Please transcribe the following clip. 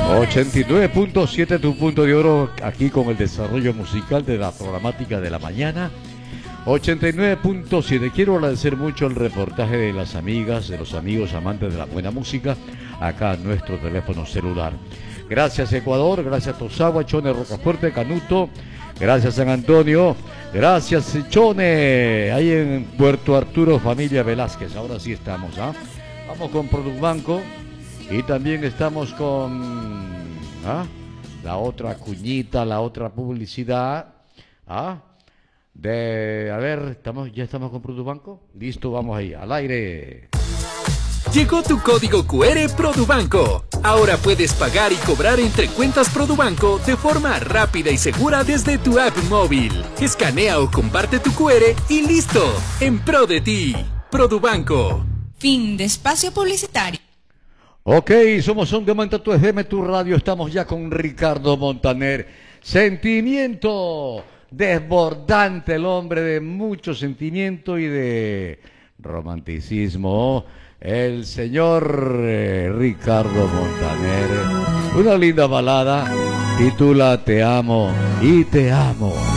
89.7, tu punto de oro, aquí con el desarrollo musical de la programática de la mañana. 89.7. Quiero agradecer mucho el reportaje de las amigas, de los amigos amantes de la buena música, acá en nuestro teléfono celular. Gracias Ecuador, gracias Tosagua, Chone, Rocafuerte, Canuto, gracias San Antonio, gracias Chone, ahí en Puerto Arturo, familia Velázquez. Ahora sí estamos, ¿ah? Vamos con Produbanco y también estamos con la otra cuñita, la otra publicidad, a ver, ya estamos con Produbanco. Listo, vamos ahí, al aire. Llegó tu código QR Produbanco. Ahora puedes pagar y cobrar entre cuentas Produbanco de forma rápida y segura desde tu app móvil. Escanea o comparte tu QR y listo. En pro de ti. Produbanco. Fin de espacio publicitario. Ok, somos On Demand, tu FM, tu radio. Estamos ya con Ricardo Montaner. Sentimiento desbordante, el hombre de mucho sentimiento y de romanticismo. El señor Ricardo Montaner. Una linda balada titula Te amo y te amo.